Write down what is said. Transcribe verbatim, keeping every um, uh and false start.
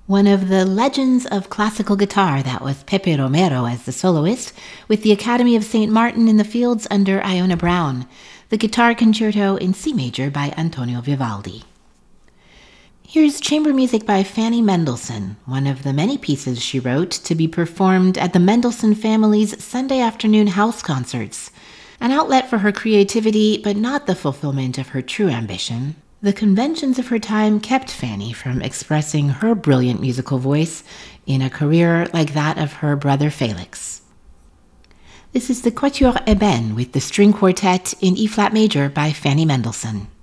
one of the legends of classical guitar that was Pepe Romero as the soloist, with the Academy of Saint Martin in the Fields under Iona Brown, the Guitar Concerto in C major by Antonio Vivaldi. Here's chamber music by Fanny Mendelssohn, one of the many pieces she wrote to be performed at the Mendelssohn family's Sunday afternoon house concerts, an outlet for her creativity but not the fulfillment of her true ambition. The conventions of her time kept Fanny from expressing her brilliant musical voice in a career like that of her brother Felix. This is the Quatuor Eben with the string quartet in E-flat major by Fanny Mendelssohn.